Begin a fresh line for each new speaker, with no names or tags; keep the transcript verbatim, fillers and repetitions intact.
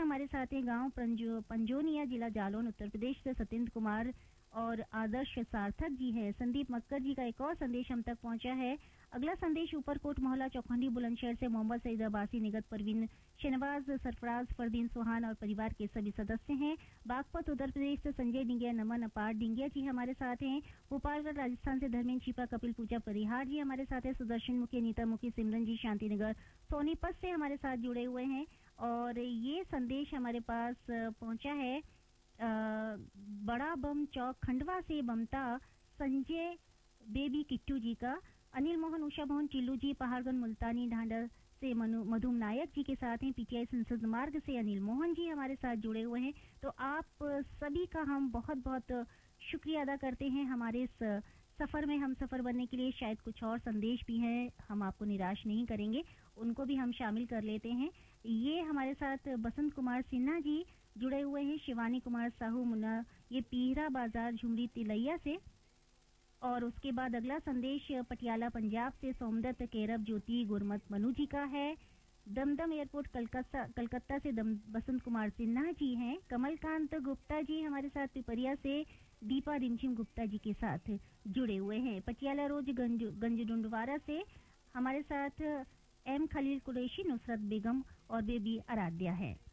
हमारे साथ हैं गांव पंजो पंजोनिया, जिला जालौन, उत्तर प्रदेश से सत्येंद्र कुमार और आदर्श सार्थक जी है। संदीप मक्कर जी का एक और संदेश हम तक पहुंचा है। अगला संदेश ऊपरकोट मोहल्ला चौखंडी बुलंदशहर से मोहम्मद सईद अब्बासी, निगत परवीन, शहनवाज, सरफराज, फरदीन सुहान और परिवार के सभी सदस्य हैं। बागपत उत्तर प्रदेश से संजय डिंगिया, नमन अपार डिंगिया जी हमारे साथ हैं। भोपालगढ़ राजस्थान से धर्मेंद्र छिपा, कपिल पूजा परिहार जी हमारे साथ हैं। सुदर्शन मुखी, अनीता मुखी, सिमरन जी शांतिनगर सोनीपत से हमारे साथ जुड़े हुए हैं। और ये संदेश हमारे पास पहुंचा है आ, बड़ा बम चौक खंडवा से ममता संजय बेबी किट्टू जी का। अनिल मोहन, उषा मोहन, चिल्लू जी पहाड़गंज मुल्तानी ढांडर से मधुम नायक जी के साथ हैं। पीटीआई संसद मार्ग से अनिल मोहन जी हमारे साथ जुड़े हुए हैं। तो आप सभी का हम बहुत बहुत शुक्रिया अदा करते हैं हमारे इस सफर में हम सफर बनने के लिए। शायद कुछ और संदेश भी हैं, हम आपको निराश नहीं करेंगे, उनको भी हम शामिल कर लेते हैं। ये हमारे साथ बसंत कुमार सिन्हा जी जुड़े हुए हैं। शिवानी कुमार साहू मुन्ना, ये पीहरा बाजार झुमरी तिलैया से। और उसके बाद अगला संदेश पटियाला पंजाब से सोमदत्त केरब ज्योति गुरमत मनु जी का है। दमदम एयरपोर्ट कलकत्ता कलकत्ता से दम बसंत कुमार सिन्हा जी हैं। कमलकांत गुप्ता जी हमारे साथ पिपरिया से दीपा रिमझिम गुप्ता जी के साथ जुड़े हुए हैं। पटियाला रोज गंज गंजडुंडवारा से हमारे साथ एम खलील कुरैशी, नुसरत बेगम और बेबी आराध्या है।